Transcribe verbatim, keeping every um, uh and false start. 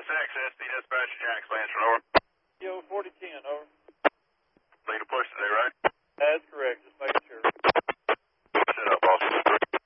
access, the dispatcher Jack expansion, over. Yo, forty ten, over.